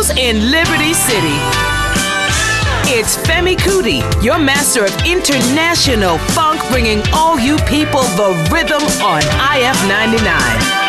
Studios in Liberty City. It's Femi Kuti, your master of international funk, bringing all you people the rhythm on IF 99.